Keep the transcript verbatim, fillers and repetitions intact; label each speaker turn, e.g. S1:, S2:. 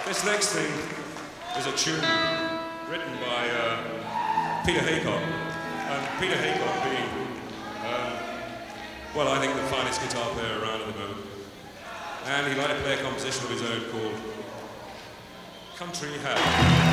S1: This next thing is a tune written by uh, Peter Haycock. And Peter Haycock being, um, well, I think the finest guitar player around at the moment. And he liked to play a composition of his own called Country Hat.